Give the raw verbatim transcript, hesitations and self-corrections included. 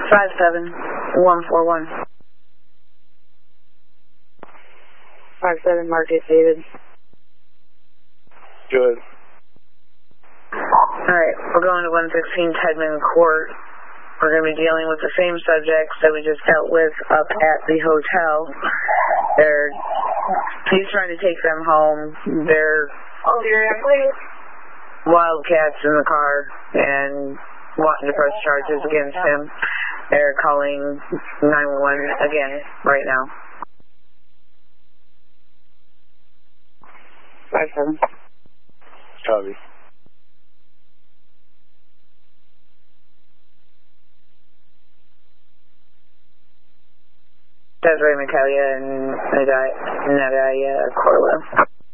Five seven one four one. Five seven, Marcus David. Good. Alright, we're going to one sixteen Tedman Court. We're going to be dealing with the same subjects that we just dealt with up at the hotel. They're, he's trying to take them home. They're wildcats in the car and wanting to press charges against him. They're calling nine one one again right now. Five seven. Copy. Desiree Michaelia and Nadalia Corlo.